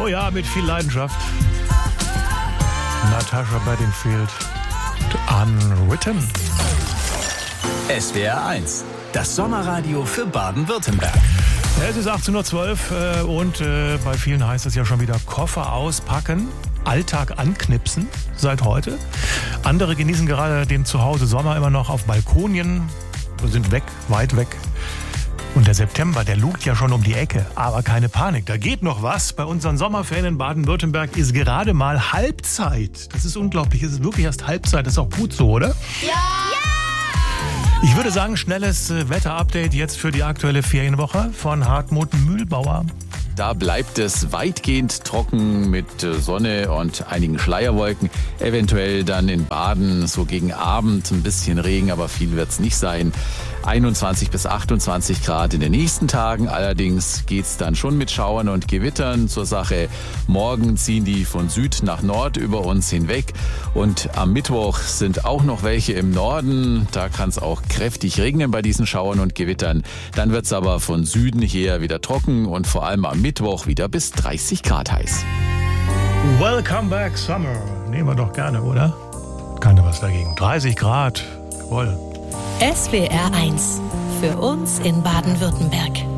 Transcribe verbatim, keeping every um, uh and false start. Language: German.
Oh ja, mit viel Leidenschaft. Natasha Bedingfield. Unwritten. S W R eins, das Sommerradio für Baden-Württemberg. Es ist achtzehn Uhr zwölf äh, und äh, bei vielen heißt es ja schon wieder Koffer auspacken, Alltag anknipsen seit heute. Andere genießen gerade den Zuhause Sommer immer noch auf Balkonien, sind weg, weit weg. Und der September, der lugt ja schon um die Ecke. Aber keine Panik, da geht noch was. Bei unseren Sommerferien in Baden-Württemberg ist gerade mal Halbzeit. Das ist unglaublich, es ist wirklich erst Halbzeit. Das ist auch gut so, oder? Ja! Ich würde sagen, schnelles Wetterupdate jetzt für die aktuelle Ferienwoche von Hartmut Mühlbauer. Da bleibt es weitgehend trocken mit Sonne und einigen Schleierwolken. Eventuell dann in Baden so gegen Abend ein bisschen Regen, aber viel wird es nicht sein. einundzwanzig bis achtundzwanzig Grad in den nächsten Tagen. Allerdings geht es dann schon mit Schauern und Gewittern zur Sache. Morgen ziehen die von Süd nach Nord über uns hinweg. Und am Mittwoch sind auch noch welche im Norden. Da kann es auch kräftig regnen bei diesen Schauern und Gewittern. Dann wird es aber von Süden her wieder trocken und vor allem am Mittwoch wieder bis dreißig Grad heiß. Welcome back Summer. Nehmen wir doch gerne, oder? Keiner was dagegen. dreißig Grad. Jawohl. S W R eins. Für uns in Baden-Württemberg.